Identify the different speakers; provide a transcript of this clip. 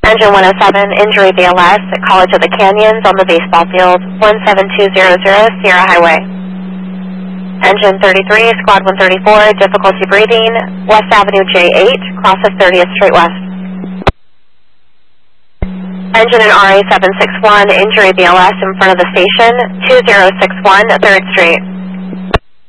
Speaker 1: Engine 107, injury BLS at College of the Canyons on the baseball field, 17200 Sierra Highway. Engine 33, Squad 134, difficulty breathing, West Avenue J8, crosses 30th Street West. Engine in RA 761, injury BLS in front of the station, 2061 3rd Street.